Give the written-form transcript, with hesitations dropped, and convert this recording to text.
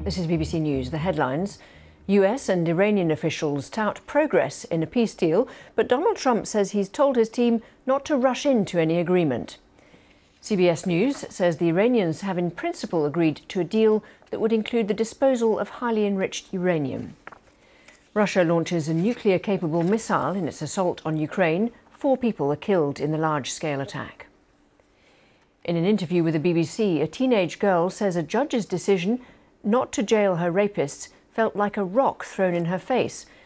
This is BBC News. The headlines. US and Iranian officials tout progress in a peace deal, but Donald Trump says he's told his team not to rush into any agreement. CBS News says the Iranians have in principle agreed to a deal that would include the disposal of highly enriched uranium. Russia launches a nuclear-capable missile in its assault on Ukraine. 4 people are killed in the large-scale attack. In an interview with the BBC, a teenage girl says a judge's decision not to jail her rapists felt like a rock thrown in her face